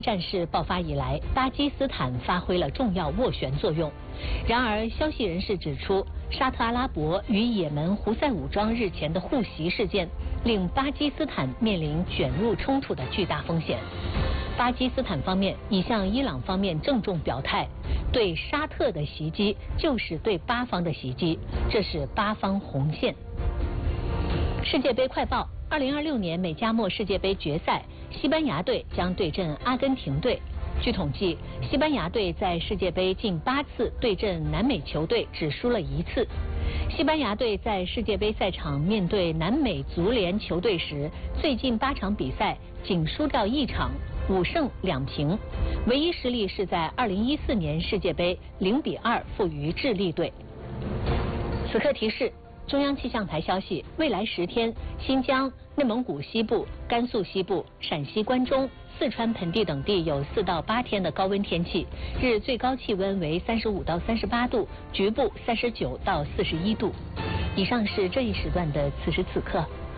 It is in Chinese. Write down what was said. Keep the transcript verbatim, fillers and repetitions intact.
战事爆发以来，巴基斯坦发挥了重要斡旋作用。然而，消息人士指出，沙特阿拉伯与也门胡塞武装日前的互袭事件，令巴基斯坦面临卷入冲突的巨大风险。巴基斯坦方面已向伊朗方面郑重表态，对沙特的袭击就是对巴方的袭击，这是巴方红线。世界杯快报：二零二六年美加墨世界杯决赛，西班牙队将对阵阿根廷队。据统计，西班牙队在世界杯近八次对阵南美球队只输了一次。西班牙队在世界杯赛场面对南美足联球队时，最近八场比赛仅输掉一场，五胜两平，唯一失利是在二零一四年世界杯零比二负于智利队。此刻提示。中央气象台消息，未来十天，新疆、内蒙古西部、甘肃西部、陕西关中、四川盆地等地有四到八天的高温天气，日最高气温为三十五到三十八度，局部三十九到四十一度。以上是这一时段的此时此刻。